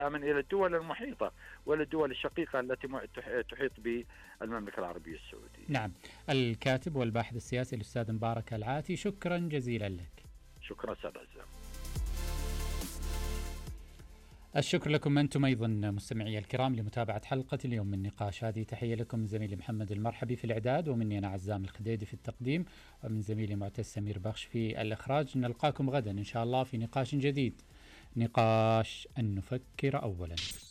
من إلى الدول المحيطة والدول الشقيقة التي تحيط بالمملكة العربية السعودية. نعم. الكاتب والباحث السياسي الأستاذ مبارك العاتي، شكرا جزيلا لك. شكرا أستاذ عزام. الشكر لكم أنتم أيضا مستمعي الكرام لمتابعة حلقة اليوم من نقاش. هذه تحية لكم زميلي محمد المرحبي في الإعداد، ومني أنا عزام الخديدي في التقديم، ومن زميلي معتز سمير بخش في الإخراج. نلقاكم غدا إن شاء الله في نقاش جديد، نقاش أن نفكر أولا.